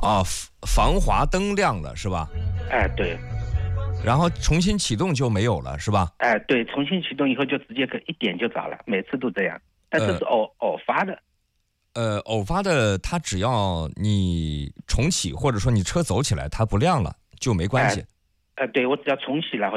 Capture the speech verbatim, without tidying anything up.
啊，防滑灯亮了是吧？ 哎，对。 然后重新启动就没有了是吧？ 哎，对，重新启动以后就直接一点就着了，每次都这样。但这是偶、呃、偶发的。 呃，偶发的，它只要你重启或者说你车走起来它不亮了就没关系。 哎，呃、对，我只要重启然后